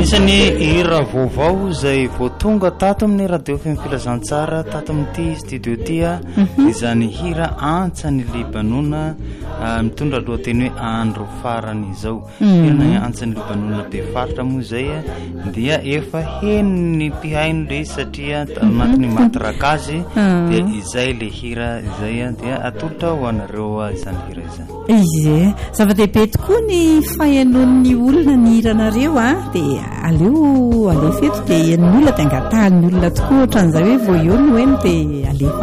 Anisany hira vaovao izay voatonga tato amin'ny radio fm filazantsara tato amin'ity studio tia izany hira antsany Libanona mitondra lohateny hoe andro farany izao. Hira antsany Libanona be faritra moa izay dia efa henony mpihaino le satria anatin'ny matrakazy dia izay le hira izay dia atolotra ho anareo izany hira izany. Izy zava-dehibe tokoa ny fahainoan'ny olona ny hiranareo dia aleo feto dia ny olona dia angatahan'ny olona tokoa ohatran'izay hoe vao eo no eny dia alefa